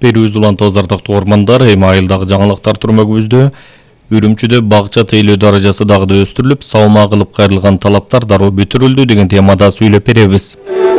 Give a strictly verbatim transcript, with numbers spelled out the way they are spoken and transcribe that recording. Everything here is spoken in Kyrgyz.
берүүбүз улан тазартактуу ормандар эми айылдагы жаңылыктар турмөгүбүздө Үрүмчүдө багча тейлөө даражасы дагы да өстүрүлүп, салма кылып кайрылган талаптар дароо бүтүрүлдү деген темада сүйлөп беребиз.